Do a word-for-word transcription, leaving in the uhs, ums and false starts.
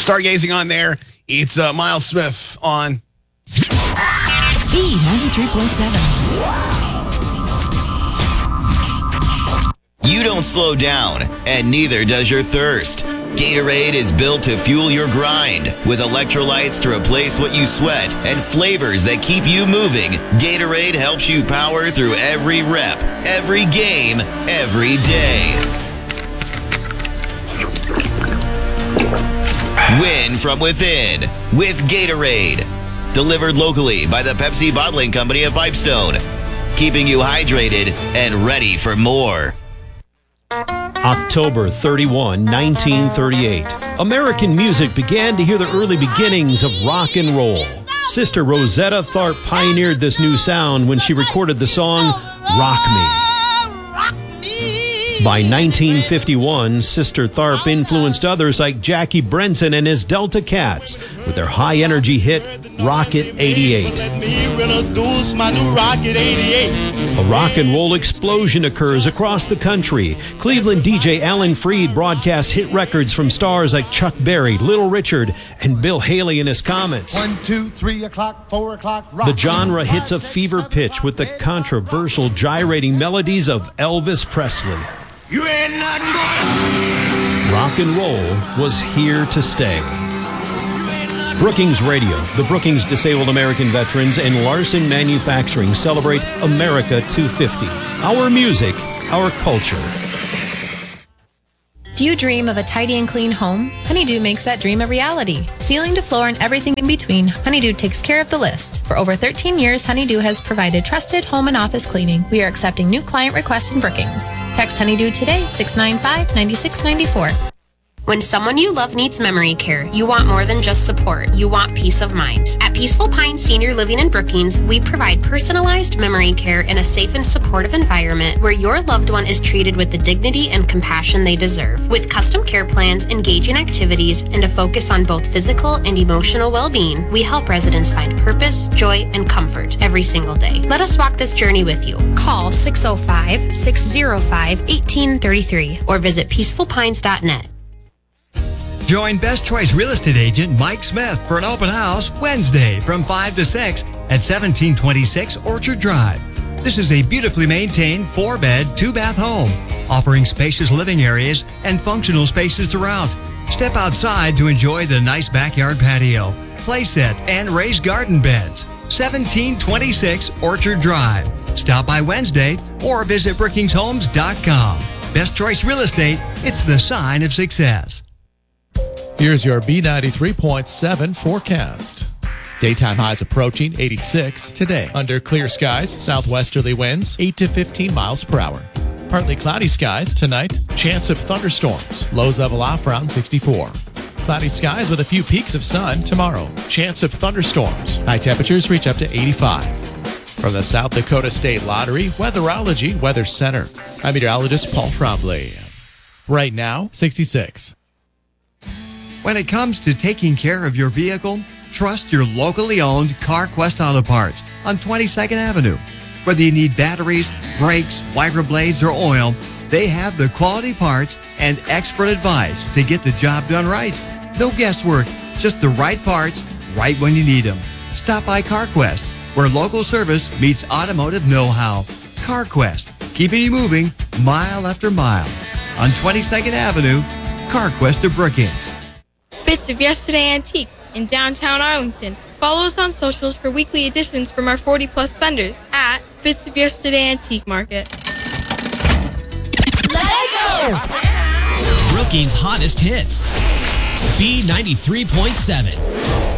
stargazing on there. It's uh, Miles Smith on B ninety-three point seven. You don't slow down, and neither does your thirst. Gatorade is built to fuel your grind. With electrolytes to replace what you sweat and flavors that keep you moving, Gatorade helps you power through every rep, every game, every day. Win from within with Gatorade. Delivered locally by the Pepsi Bottling Company of Pipestone. Keeping you hydrated and ready for more. October thirty-first, nineteen thirty-eight. American music began to hear the early beginnings of rock and roll. Sister Rosetta Tharpe pioneered this new sound when she recorded the song Rock Me. By nineteen fifty-one, Sister Tharpe influenced others like Jackie Brenson and his Delta Cats with their high-energy hit, Rocket eighty-eight. A rock and roll explosion occurs across the country. Cleveland D J Alan Freed broadcasts hit records from stars like Chuck Berry, Little Richard, and Bill Haley in his Comets. One, two, three o'clock, four o'clock, rock. The genre hits a fever pitch with the controversial gyrating melodies of Elvis Presley. You ain't nothing but rock and roll was here to stay. Brookings Radio, the Brookings Disabled American Veterans, and Larson Manufacturing celebrate America two fifty. Our music, our culture. Do you dream of a tidy and clean home? Honeydew makes that dream a reality. Ceiling to floor and everything in between, Honeydew takes care of the list. For over thirteen years, Honeydew has provided trusted home and office cleaning. We are accepting new client requests in Brookings. Text Honeydew today, six nine five, nine six nine four. When someone you love needs memory care, you want more than just support. You want peace of mind. At Peaceful Pines Senior Living in Brookings, we provide personalized memory care in a safe and supportive environment where your loved one is treated with the dignity and compassion they deserve. With custom care plans, engaging activities, and a focus on both physical and emotional well-being, we help residents find purpose, joy, and comfort every single day. Let us walk this journey with you. Call six oh five, six oh five, one eight three three or visit peaceful pines dot net. Join Best Choice Real Estate Agent Mike Smith for an open house Wednesday from five to six at seventeen twenty-six Orchard Drive. This is a beautifully maintained four-bed, two-bath home, offering spacious living areas and functional spaces throughout. Step outside to enjoy the nice backyard patio, playset, and raised garden beds. seventeen twenty-six Orchard Drive. Stop by Wednesday or visit brookings homes dot com. Best Choice Real Estate, it's the sign of success. Here's your B ninety-three point seven forecast. Daytime highs approaching eighty-six today. Under clear skies, southwesterly winds eight to fifteen miles per hour. Partly cloudy skies tonight, chance of thunderstorms. Lows level off around sixty-four. Cloudy skies with a few peaks of sun tomorrow. Chance of thunderstorms. High temperatures reach up to eighty-five. From the South Dakota State Lottery Weatherology Weather Center, I'm meteorologist Paul Trombley. Right now, sixty-six. When it comes to taking care of your vehicle, trust your locally owned CarQuest Auto Parts on twenty-second Avenue. Whether you need batteries, brakes, wiper blades, or oil, they have the quality parts and expert advice to get the job done right. No guesswork, just the right parts, right when you need them. Stop by CarQuest, where local service meets automotive know-how. CarQuest, keeping you moving mile after mile. On twenty-second Avenue, CarQuest of Brookings. Bits of Yesterday Antiques in downtown Arlington. Follow us on socials for weekly editions from our forty plus vendors at Bits of Yesterday Antique Market. Let's go! Brookings' hottest hits. B ninety-three point seven.